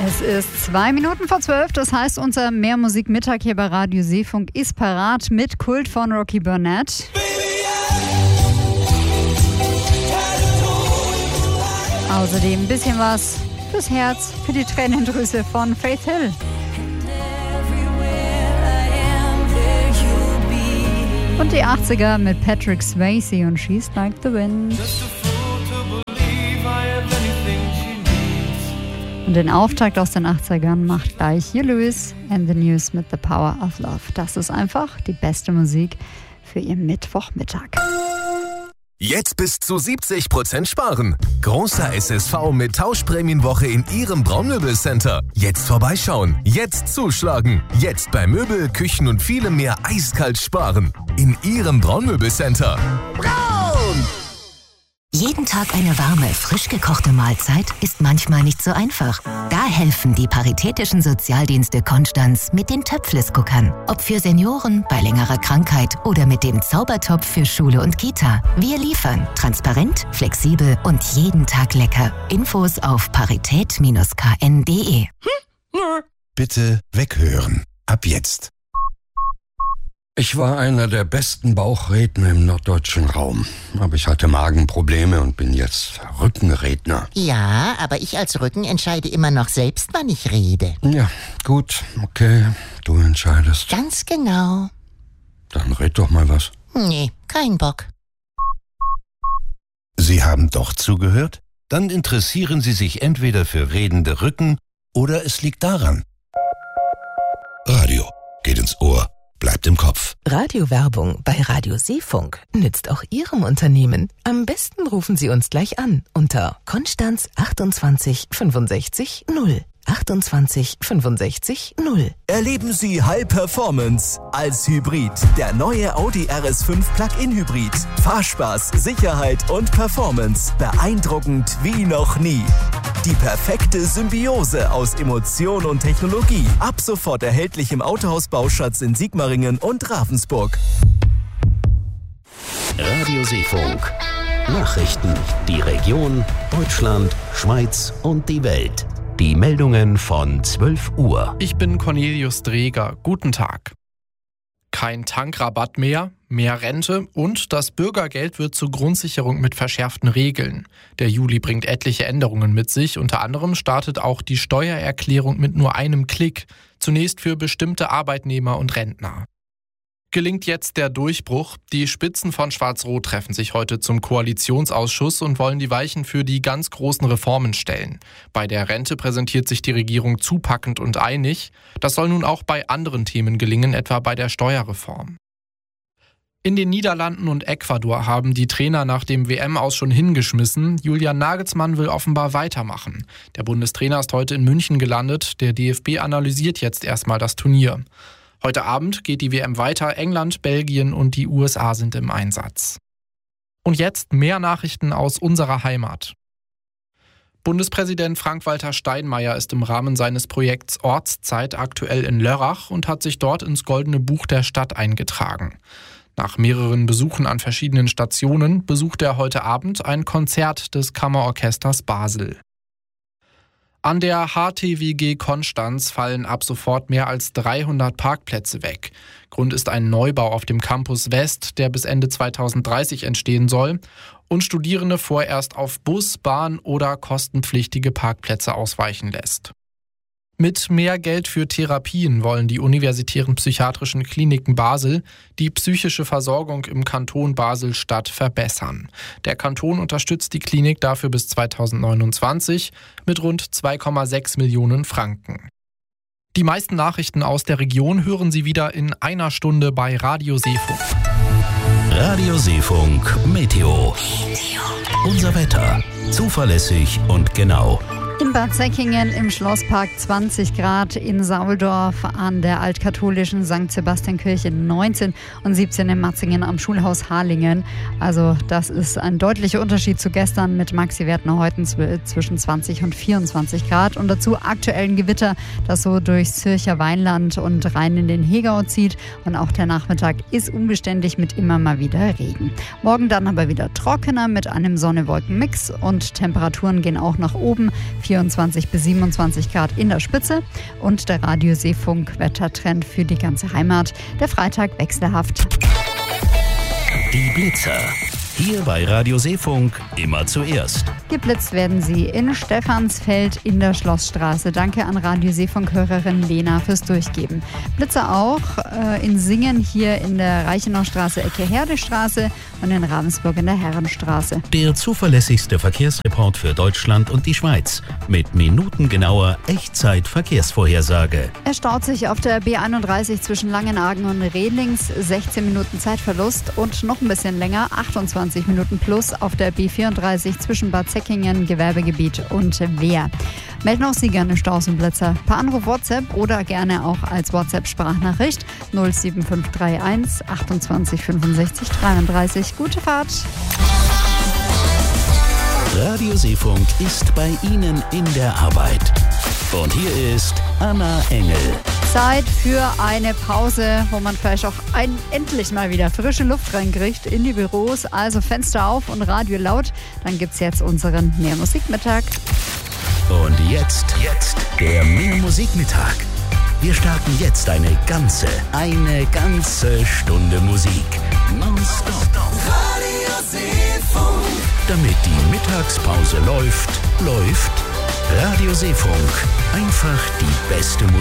Es ist 2 Minuten vor 12, das heißt, unser Mehrmusikmittag hier bei Radio Seefunk ist parat mit Kult von Rocky Burnett. Außerdem ein bisschen was fürs Herz, für die Tränendrüse von Faith Hill. Und die 80er mit Patrick Swayze und She's Like the Wind. Und den Auftakt aus den 80ern macht gleich hier Louis and the News mit The Power of Love. Das ist einfach die beste Musik für Ihr Mittwochmittag. Jetzt bis zu 70% sparen. Großer SSV mit Tauschprämienwoche in Ihrem Braunmöbelcenter. Jetzt vorbeischauen, jetzt zuschlagen. Jetzt bei Möbel, Küchen und vielem mehr eiskalt sparen. In Ihrem Braunmöbelcenter. Braun! Jeden Tag eine warme, frisch gekochte Mahlzeit ist manchmal nicht so einfach. Da helfen die Paritätischen Sozialdienste Konstanz mit den Töpfles-Cookern. Ob für Senioren, bei längerer Krankheit oder mit dem Zaubertopf für Schule und Kita. Wir liefern transparent, flexibel und jeden Tag lecker. Infos auf parität-kn.de. Bitte weghören. Ab jetzt. Ich war einer der besten Bauchredner im norddeutschen Raum. Aber ich hatte Magenprobleme und bin jetzt Rückenredner. Ja, aber ich als Rücken entscheide immer noch selbst, wann ich rede. Ja, gut, okay, du entscheidest. Ganz genau. Dann red doch mal was. Nee, kein Bock. Sie haben doch zugehört? Dann interessieren Sie sich entweder für redende Rücken oder es liegt daran. Radio geht ins Ohr. Bleibt im Kopf. Radiowerbung bei Radio Seefunk nützt auch Ihrem Unternehmen. Am besten rufen Sie uns gleich an unter Konstanz 28 65 0. 28 65 0. Erleben Sie High Performance als Hybrid. Der neue Audi RS5 Plug-in Hybrid. Fahrspaß, Sicherheit und Performance. Beeindruckend wie noch nie. Die perfekte Symbiose aus Emotion und Technologie. Ab sofort erhältlich im Autohaus-Bauschatz in Sigmaringen und Ravensburg. Radio Seefunk. Nachrichten. Die Region, Deutschland, Schweiz und die Welt. Die Meldungen von 12 Uhr. Ich bin Cornelius Dreger. Guten Tag. Kein Tankrabatt mehr, mehr Rente und das Bürgergeld wird zur Grundsicherung mit verschärften Regeln. Der Juli bringt etliche Änderungen mit sich. Unter anderem startet auch die Steuererklärung mit nur einem Klick. Zunächst für bestimmte Arbeitnehmer und Rentner. Gelingt jetzt der Durchbruch? Die Spitzen von Schwarz-Rot treffen sich heute zum Koalitionsausschuss und wollen die Weichen für die ganz großen Reformen stellen. Bei der Rente präsentiert sich die Regierung zupackend und einig. Das soll nun auch bei anderen Themen gelingen, etwa bei der Steuerreform. In den Niederlanden und Ecuador haben die Trainer nach dem WM-Aus schon hingeschmissen. Julian Nagelsmann will offenbar weitermachen. Der Bundestrainer ist heute in München gelandet. Der DFB analysiert jetzt erstmal das Turnier. Heute Abend geht die WM weiter. England, Belgien und die USA sind im Einsatz. Und jetzt mehr Nachrichten aus unserer Heimat. Bundespräsident Frank-Walter Steinmeier ist im Rahmen seines Projekts Ortszeit aktuell in Lörrach und hat sich dort ins Goldene Buch der Stadt eingetragen. Nach mehreren Besuchen an verschiedenen Stationen besucht er heute Abend ein Konzert des Kammerorchesters Basel. An der HTWG Konstanz fallen ab sofort mehr als 300 Parkplätze weg. Grund ist ein Neubau auf dem Campus West, der bis Ende 2030 entstehen soll und Studierende vorerst auf Bus, Bahn oder kostenpflichtige Parkplätze ausweichen lässt. Mit mehr Geld für Therapien wollen die universitären psychiatrischen Kliniken Basel die psychische Versorgung im Kanton Basel-Stadt verbessern. Der Kanton unterstützt die Klinik dafür bis 2029 mit rund 2,6 Millionen Franken. Die meisten Nachrichten aus der Region hören Sie wieder in einer Stunde bei Radio Seefunk. Radio Seefunk Meteo. Unser Wetter. Zuverlässig und genau. In Bad Säckingen im Schlosspark 20 Grad, in Sauldorf an der altkatholischen St. Sebastian-Kirche 19 und 17 in Matzingen am Schulhaus Harlingen. Also das ist ein deutlicher Unterschied zu gestern mit Maxi-Werten heute zwischen 20 und 24 Grad. Und dazu aktuellen Gewitter, das so durchs Zürcher Weinland und rein in den Hegau zieht. Und auch der Nachmittag ist unbeständig mit immer mal wieder Regen. Morgen dann aber wieder trockener mit einem Sonne-Wolken-Mix und Temperaturen gehen auch nach oben. 24 bis 27 Grad in der Spitze und der Radio Seefunk Wettertrend für die ganze Heimat. Der Freitag wechselhaft. Die Blitzer. Hier bei Radio Seefunk immer zuerst. Geblitzt werden sie in Stephansfeld in der Schlossstraße. Danke an Radio Seefunk-Hörerin Lena fürs Durchgeben. Blitzer auch in Singen hier in der Reichenaustraße, Ecke Herdestraße und in Ravensburg in der Herrenstraße. Der zuverlässigste Verkehrsreport für Deutschland und die Schweiz mit minutengenauer Echtzeit-Verkehrsvorhersage. Es staut sich auf der B31 zwischen Langenargen und Redlings. 16 Minuten Zeitverlust und noch ein bisschen länger, 28 Minuten plus auf der B34 zwischen Bad Säckingen, Gewerbegebiet und Wehr. Melden auch Sie gerne Staus und Blitzer per Anruf WhatsApp oder gerne auch als WhatsApp-Sprachnachricht 07531 28 65 33. Gute Fahrt! Radio Seefunk ist bei Ihnen in der Arbeit. Und hier ist Anna Engel. Zeit für eine Pause, wo man vielleicht auch endlich mal wieder frische Luft reinkriegt in die Büros. Also Fenster auf und Radio laut. Dann gibt's jetzt unseren Mehrmusikmittag. Und jetzt der Mehrmusikmittag. Wir starten jetzt eine ganze Stunde Musik. Nonstop. Radio Seefunk. Damit die Mittagspause läuft Radio Seefunk. Einfach die beste Musik.